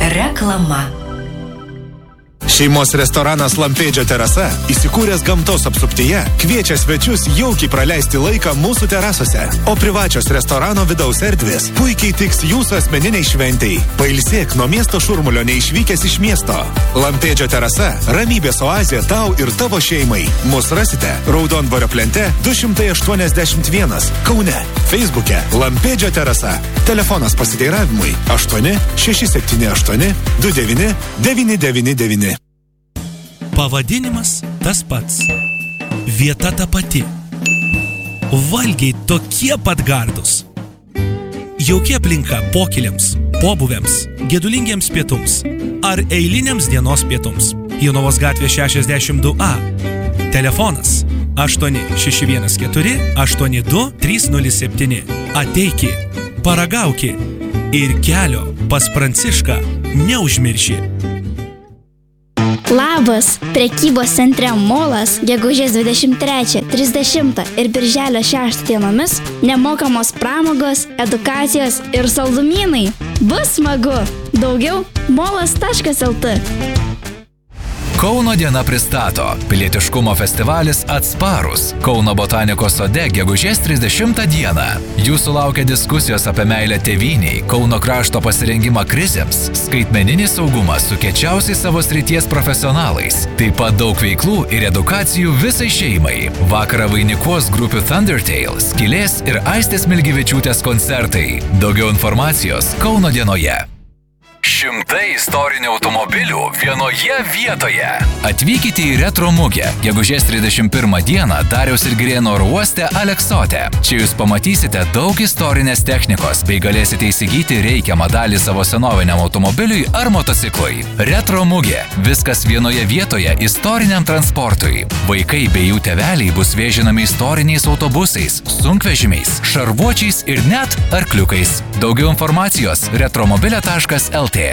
Reklama. Šeimos restoranas Lampėdžio terasa, įsikūręs gamtos apsuptyje, kviečia svečius jaukiai praleisti laiką mūsų terasose, o privačios restorano vidaus erdvės puikiai tiks jūsų asmeniniai šventei. Pailsėk nuo miesto šurmulio neišvykęs iš miesto. Lampėdžio terasa – ramybės oazė tau ir tavo šeimai. Mus rasite Raudondvario plente 281 Kaune. Facebook'e Lampėdžio terasa. Telefonas pasiteiravimui 8 678 29 999. Pavadinimas tas pats. Vieta ta pati. Valgiai tokie pat gardus. Jauki aplinka pokyliams, pobūviams, gedulingiems pietums ar eiliniams dienos pietums. Jonavos gatvė 62A. Telefonas 8614 82307. Ateiki, paragauki ir kelio pas Prancišką neužmirši. Labas! Prekybos centre Molas gegužės 23, 30 ir birželio 6 dienomis nemokamos pramogos, edukacijos ir saldumynai. Bus smagu! Daugiau molas.lt. Kauno diena pristato pilietiškumo festivalis Atsparus Kauno botanikos sode gegužės 30 dieną. Jūsų laukia diskusijos apie meilę tėvynei, Kauno krašto pasirengimą krizėms, skaitmeninį saugumą su kiečiausiais savo srities profesionalais. Taip pat daug veiklų ir edukacijų visai šeimai. Vakarą vainikuos grupių Thundertale, Skylės ir Aistės Milgevičiūtės koncertai. Daugiau informacijos Kauno dienoje. 100 istorinių automobilių vienoje vietoje. Atvykite į Retro mugę gegužės 31 dieną Dariaus ir Girėno oro uoste Aleksote. Čia jūs pamatysite daug istorinės technikos bei galėsite įsigyti reikiamą dalį savo senoviniam automobiliui ar motociklui. Retro mugė. Viskas vienoje vietoje istoriniam transportui. Vaikai bei jų tėveliai bus vežinami istoriniais autobusais, sunkvežimiais, šarvuočiais ir net arkliukais. Daugiau informacijos retromobilė.lt.